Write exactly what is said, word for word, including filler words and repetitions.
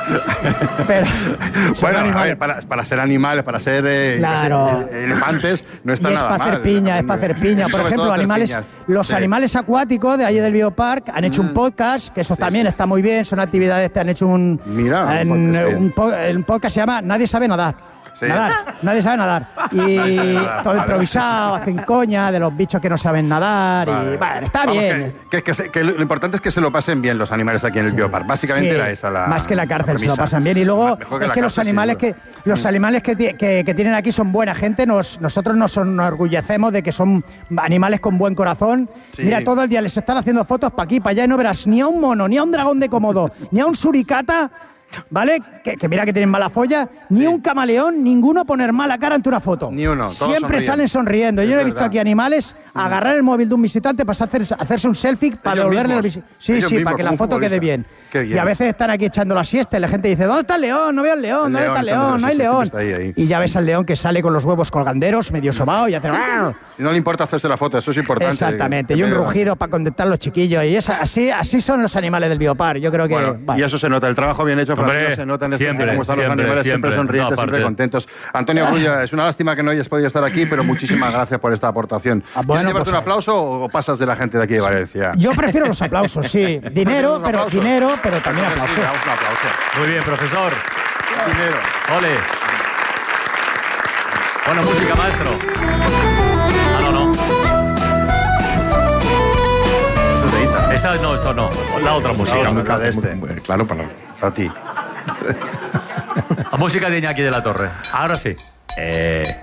Pero, bueno, a ver, para, para ser animales, para ser eh, claro. sé, elefantes, no está y nada es para mal. hacer piña, es para hacer piña. Por Sobre ejemplo, todo hacer animales, piñas. los Sí. animales acuáticos de allí del Biopark han hecho Mm. un podcast, que eso Sí, también sí. está muy bien, son actividades que han hecho un, Mira, en, un podcast, un, po- un podcast se llama Nadie sabe nadar. Sí. Nadar, nadie sabe nadar. Y Nadie sabe nadar, todo vale. improvisado, hacen coña de los bichos que no saben nadar. Vale. Y bueno, está Vamos, bien. Que, que, que, se- que lo importante es que se lo pasen bien los animales aquí en el Biopark. Básicamente Sí, era esa la. más que la cárcel, se lo premisa. pasan bien. Y luego Mejor es la que los cárcel, animales seguro. que los animales que, ti- que, que tienen aquí son buena gente. Nos, nosotros nos enorgullecemos de que son animales con buen corazón. Sí. Mira, todo el día les están haciendo fotos para aquí, para allá y no verás ni a un mono, ni a un dragón de Komodo, ni a un suricata. ¿Vale? Que, que mira que tienen mala folla. Ni Sí. un camaleón, ninguno poner mala cara ante una foto. Ni uno, todos Siempre sonríen. salen sonriendo. Es Yo no he visto verdad. aquí animales agarrar el móvil de un visitante para hacer, hacerse un selfie para Ellos devolverle al mismos. visitante. Sí, Ellos sí, mismos, para que la como un foto quede futbolista. bien. Qué bien. Y a veces están aquí echando la siesta y la gente dice, ¿dónde está el león? No veo al león, El ¿dónde está el león, león? No hay echando la león. siesta, está ahí, ahí. Y ya ves al león que sale con los huevos colganderos, medio sobao y hace... Y no le importa hacerse la foto, eso es importante. Exactamente, y un Pero- rugido para contentar a los chiquillos. Y es, así, así son los animales del Biopark. Yo creo que... Bueno, vale. y eso se nota, el trabajo bien hecho, Hombre, Francisco, se nota en este siempre, cómo están los siempre, animales, siempre, siempre. sonrientes, No, siempre aparte. contentos. Antonio Grulla, es una lástima que no hayas podido estar aquí, pero muchísimas gracias por esta aportación. Ah, bueno, ¿Quieres llevarte pues, un aplauso o pasas de la gente de aquí de Valencia? Yo prefiero los aplausos, sí. Dinero, Los pero aplausos. dinero, pero también Entonces, sí, aplausos. damos un aplauso. Muy bien, profesor. Dinero. Ole. Bueno, música, maestro. Ah, no, no. Eso es de Ita. Esa no, esto no. La otra música. La otra, de este. Claro, para... A ti. La música de Iñaki de la Torre. Ahora sí. Eh...